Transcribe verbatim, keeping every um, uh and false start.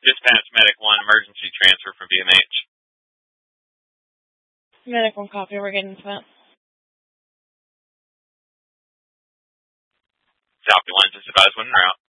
Dispatch Medic one, emergency transfer from B M H. Medic one copy, we're getting to that. South one, just advise when en route.